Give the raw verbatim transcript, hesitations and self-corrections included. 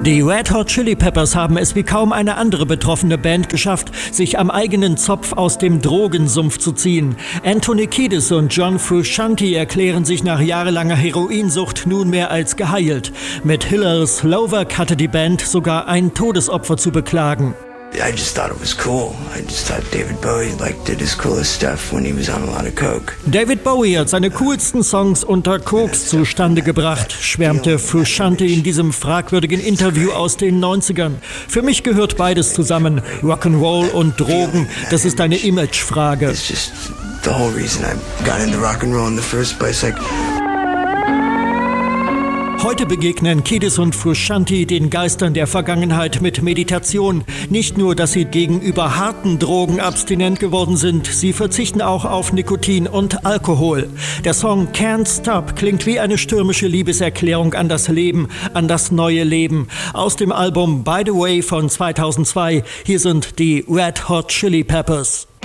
Die Red Hot Chili Peppers haben es wie kaum eine andere betroffene Band geschafft, sich am eigenen Zopf aus dem Drogensumpf zu ziehen. Anthony Kiedis und John Frusciante erklären sich nach jahrelanger Heroinsucht nunmehr als geheilt. Mit Hiller's Slovak hatte die Band sogar ein Todesopfer zu beklagen. I just thought it was cool. I just thought David Bowie like did his coolest stuff when he was on a lot of coke. David Bowie hat seine coolsten Songs unter Koks zustande gebracht, schwärmte Frusciante in diesem fragwürdigen Interview aus den neunzigern. Für mich gehört beides zusammen, Rock'n'Roll und Drogen. Das ist eine Imagefrage. It's just the whole reason I got into Rock'n'Roll in the first place. Like Heute begegnen Kiedis und Frusciante den Geistern der Vergangenheit mit Meditation. Nicht nur, dass sie gegenüber harten Drogen abstinent geworden sind, sie verzichten auch auf Nikotin und Alkohol. Der Song Can't Stop klingt wie eine stürmische Liebeserklärung an das Leben, an das neue Leben. Aus dem Album By the Way von zweitausendzwei, hier sind die Red Hot Chili Peppers.